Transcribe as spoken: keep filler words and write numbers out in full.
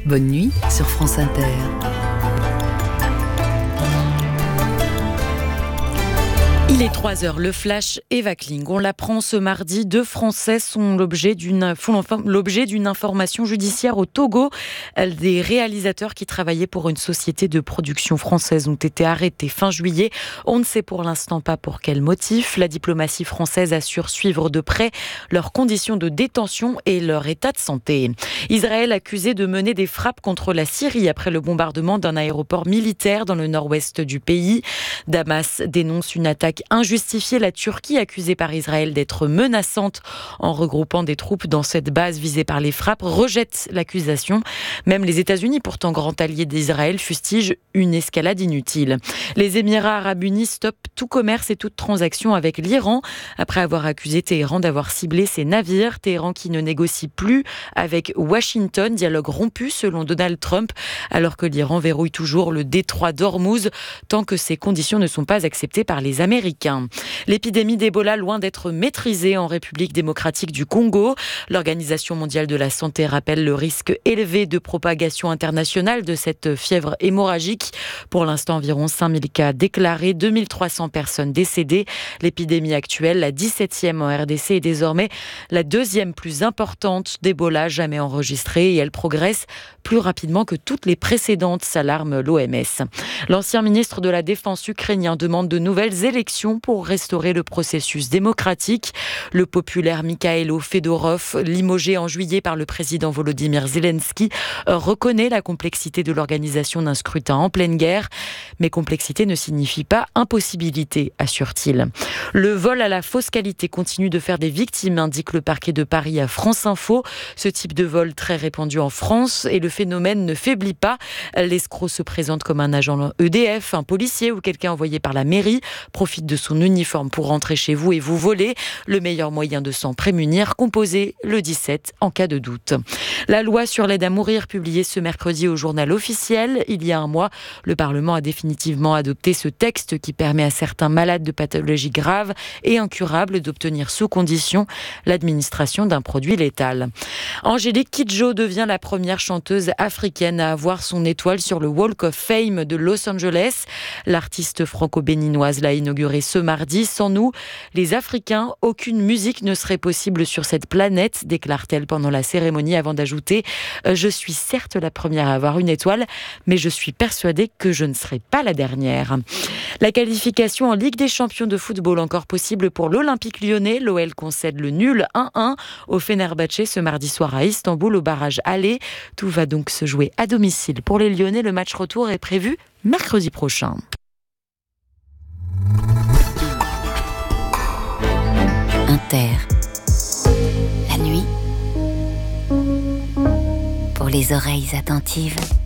Bonne nuit sur France Inter. Il est trois heures, le flash Eva Kling. On l'apprend ce mardi, deux Français sont l'objet d'une, font l'objet d'une information judiciaire au Togo. Des réalisateurs qui travaillaient pour une société de production française ont été arrêtés fin juillet. On ne sait pour l'instant pas pour quel motif. La diplomatie française assure suivre de près leurs conditions de détention et leur état de santé. Israël accusé de mener des frappes contre la Syrie après le bombardement d'un aéroport militaire dans le nord-ouest du pays. Damas dénonce une attaque injustifiée, la Turquie accusée par Israël d'être menaçante en regroupant des troupes dans cette base visée par les frappes rejette l'accusation. Même les États-Unis, pourtant grand alliés d'Israël, fustigent une escalade inutile. Les Émirats arabes unis stoppent tout commerce et toute transaction avec l'Iran après avoir accusé Téhéran d'avoir ciblé ses navires. Téhéran qui ne négocie plus avec Washington, dialogue rompu selon Donald Trump, alors que l'Iran verrouille toujours le détroit d'Ormuz tant que ces conditions ne sont pas acceptées par les Américains. L'épidémie d'Ebola loin d'être maîtrisée en République démocratique du Congo. L'Organisation mondiale de la santé rappelle le risque élevé de propagation internationale de cette fièvre hémorragique. Pour l'instant, environ cinq mille cas déclarés, deux mille trois cents personnes décédées. L'épidémie actuelle, la dix-septième en R D C, est désormais la deuxième plus importante d'Ebola jamais enregistrée et elle progresse plus rapidement que toutes les précédentes, s'alarme l'O M S. L'ancien ministre de la Défense ukrainien demande de nouvelles élections pour restaurer le processus démocratique. Le populaire Mikhailo Fedorov, limogé en juillet par le président Volodymyr Zelensky, reconnaît la complexité de l'organisation d'un scrutin en pleine guerre. Mais complexité ne signifie pas impossibilité, assure-t-il. Le vol à la fausse qualité continue de faire des victimes, indique le parquet de Paris à France Info. Ce type de vol très répandu en France et le phénomène ne faiblit pas. L'escroc se présente comme un agent E D F, un policier ou quelqu'un envoyé par la mairie, profite de son uniforme pour rentrer chez vous et vous voler. Le meilleur moyen de s'en prémunir, composer le dix-sept en cas de doute. La loi sur l'aide à mourir, publiée ce mercredi au journal officiel. Il y a un mois, le Parlement a définitivement adopté ce texte qui permet à certains malades de pathologies graves et incurables d'obtenir sous condition l'administration d'un produit létal. Angélique Kidjo devient la première chanteuse africaine à avoir son étoile sur le Walk of Fame de Los Angeles. L'artiste franco-béninoise l'a inauguré ce mardi. Sans nous, les Africains, aucune musique ne serait possible sur cette planète, déclare-t-elle pendant la cérémonie avant d'ajouter « Je suis certes la première à avoir une étoile, mais je suis persuadée que je ne serai pas la dernière ». La qualification en Ligue des champions de football encore possible pour l'Olympique lyonnais. L'O L concède le nul un un au Fenerbahçe ce mardi soir à Istanbul au barrage aller. Tout va donc se jouer à domicile pour les Lyonnais. Le match retour est prévu mercredi prochain. Inter. La nuit, pour les oreilles attentives.